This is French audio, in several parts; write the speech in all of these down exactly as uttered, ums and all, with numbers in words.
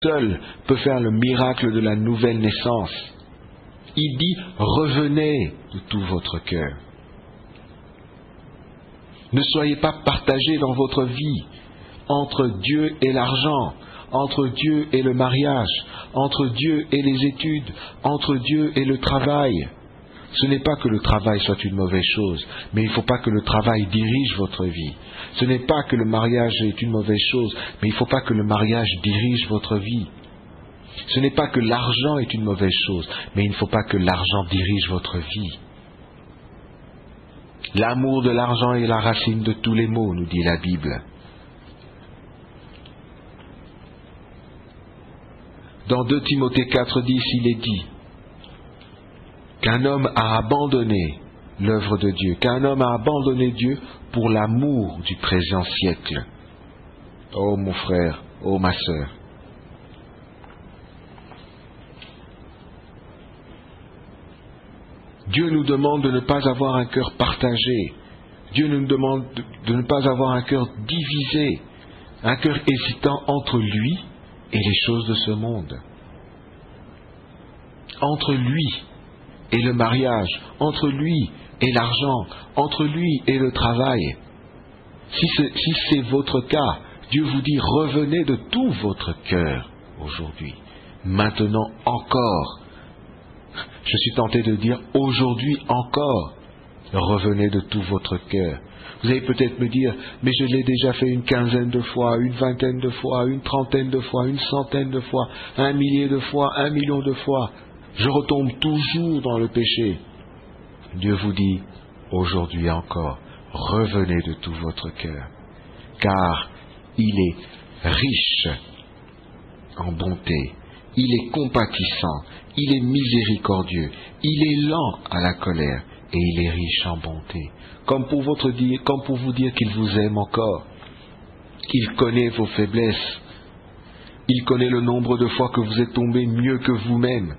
seul peut faire le miracle de la nouvelle naissance. Il dit, revenez de tout votre cœur. Ne soyez pas partagés dans votre vie entre Dieu et l'argent, entre Dieu et le mariage, entre Dieu et les études, entre Dieu et le travail. Ce n'est pas que le travail soit une mauvaise chose, mais il ne faut pas que le travail dirige votre vie. Ce n'est pas que le mariage est une mauvaise chose, mais il ne faut pas que le mariage dirige votre vie. Ce n'est pas que l'argent est une mauvaise chose, mais il ne faut pas que l'argent dirige votre vie. L'amour de l'argent est la racine de tous les maux, nous dit la Bible. Dans deux Timothée quatre dix, il est dit qu'un homme a abandonné l'œuvre de Dieu, qu'un homme a abandonné Dieu pour l'amour du présent siècle. Oh mon frère, oh ma sœur. Dieu nous demande de ne pas avoir un cœur partagé. Dieu nous demande de, de ne pas avoir un cœur divisé, un cœur hésitant entre lui et les choses de ce monde. Entre lui et le mariage, entre lui et l'argent, entre lui et le travail. Si c'est, si c'est votre cas, Dieu vous dit revenez de tout votre cœur aujourd'hui, maintenant encore. Je suis tenté de dire aujourd'hui encore, revenez de tout votre cœur. Vous allez peut-être me dire, mais je l'ai déjà fait une quinzaine de fois, une vingtaine de fois, une trentaine de fois, une centaine de fois, un millier de fois, un million de fois. Je retombe toujours dans le péché. Dieu vous dit, aujourd'hui encore, revenez de tout votre cœur, car il est riche en bonté, il est compatissant, il est miséricordieux, il est lent à la colère et il est riche en bonté. Comme pour, votre dire, comme pour vous dire qu'il vous aime encore, qu'il connaît vos faiblesses, il connaît le nombre de fois que vous êtes tombé mieux que vous-même.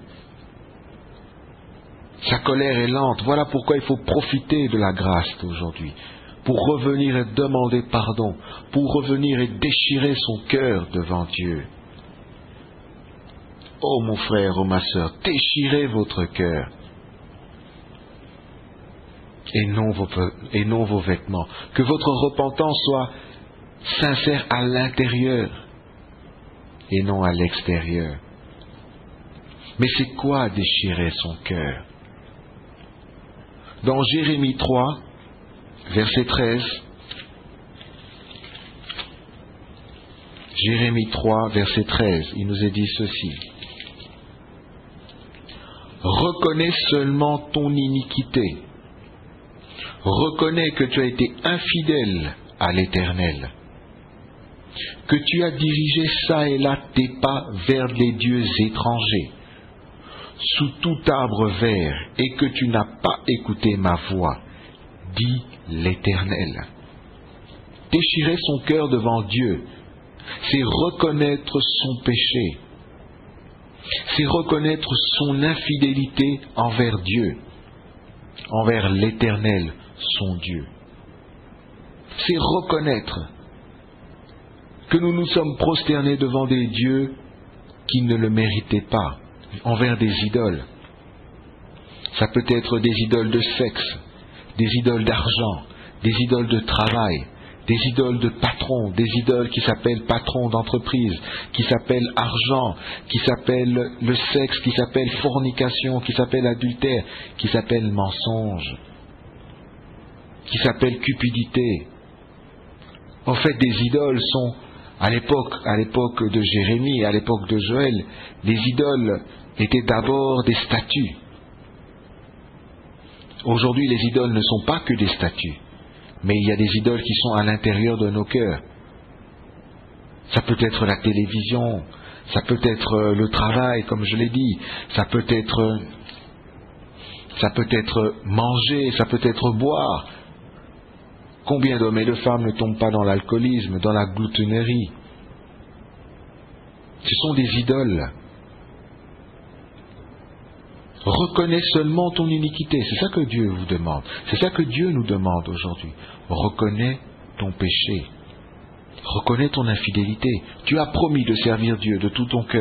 Sa colère est lente. Voilà pourquoi il faut profiter de la grâce d'aujourd'hui, pour revenir et demander pardon, pour revenir et déchirer son cœur devant Dieu. Oh mon frère, oh ma sœur, déchirez votre cœur et non vos, et non vos vêtements. Que votre repentance soit sincère à l'intérieur et non à l'extérieur. Mais c'est quoi déchirer son cœur? Dans Jérémie trois, verset treize, Jérémie trois, verset treize, il nous est dit ceci. Reconnais seulement ton iniquité. Reconnais que tu as été infidèle à l'Éternel, que tu as dirigé çà et là tes pas vers les dieux étrangers, sous tout arbre vert, et que tu n'as pas écouté ma voix, dit l'Éternel. Déchirer son cœur devant Dieu, c'est reconnaître son péché, c'est reconnaître son infidélité envers Dieu, envers l'Éternel, son Dieu. C'est reconnaître que nous nous sommes prosternés devant des dieux qui ne le méritaient pas, envers des idoles. Ça peut être des idoles de sexe, des idoles d'argent, des idoles de travail, des idoles de patrons, des idoles qui s'appellent patrons d'entreprise, qui s'appellent argent, qui s'appellent le sexe, qui s'appellent fornication, qui s'appellent adultère, qui s'appellent mensonge, qui s'appellent cupidité. En fait, des idoles sont, à l'époque, à l'époque de Jérémie, à l'époque de Joël, les idoles étaient d'abord des statues. Aujourd'hui, les idoles ne sont pas que des statues, mais il y a des idoles qui sont à l'intérieur de nos cœurs. Ça peut être la télévision, ça peut être le travail, comme je l'ai dit, ça peut être, ça peut être manger, ça peut être boire. Combien d'hommes et de femmes ne tombent pas dans l'alcoolisme, dans la gloutonnerie? Ce sont des idoles. Reconnais seulement ton iniquité. C'est ça que Dieu vous demande. C'est ça que Dieu nous demande aujourd'hui. Reconnais ton péché. Reconnais ton infidélité. Tu as promis de servir Dieu de tout ton cœur.